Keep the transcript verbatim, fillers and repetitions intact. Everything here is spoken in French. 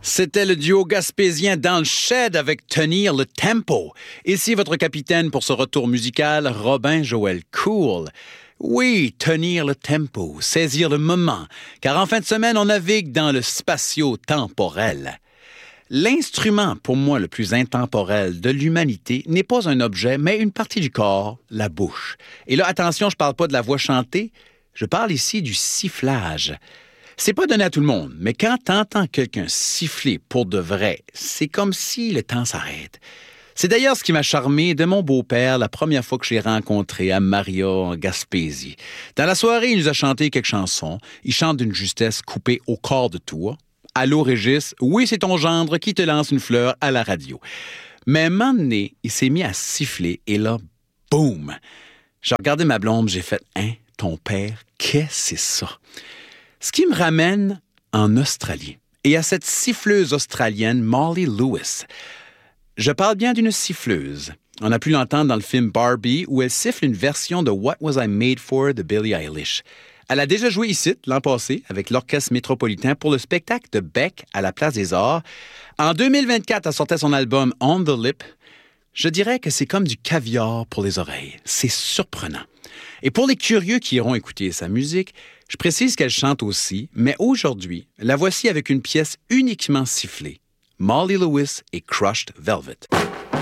C'était le duo gaspésien dans le shed avec Tenir le tempo. Ici votre capitaine pour ce retour musical, Robin Joël Cool. Oui, tenir le tempo, saisir le moment, car en fin de semaine, on navigue dans le spatio-temporel. L'instrument, pour moi, le plus intemporel de l'humanité n'est pas un objet, mais une partie du corps, la bouche. Et là, attention, je parle pas de la voix chantée, je parle ici du sifflage. C'est pas donné à tout le monde, mais quand t'entends quelqu'un siffler pour de vrai, c'est comme si le temps s'arrête. C'est d'ailleurs ce qui m'a charmé de mon beau-père la première fois que je l'ai rencontré à Maria en Gaspésie. Dans la soirée, il nous a chanté quelques chansons. Il chante d'une justesse coupée au quart de tour. Allô, Régis, oui, c'est ton gendre qui te lance une fleur à la radio. Mais à un moment donné, il s'est mis à siffler et là, boum! J'ai regardé ma blonde, j'ai fait « Hein, ton père, qu'est-ce que c'est ça? » Ce qui me ramène en Australie et à cette siffleuse australienne Molly Lewis. Je parle bien d'une siffleuse. On a pu l'entendre dans le film Barbie où elle siffle une version de What Was I Made For de Billie Eilish. Elle a déjà joué ici l'an passé avec l'Orchestre métropolitain pour le spectacle de Beck à la Place des Arts. En deux mille vingt-quatre, elle sortait son album On the Lip. Je dirais que c'est comme du caviar pour les oreilles. C'est surprenant. Et pour les curieux qui iront écouter sa musique, je précise qu'elle chante aussi, mais aujourd'hui, la voici avec une pièce uniquement sifflée. Molly Lewis et Crushed Velvet.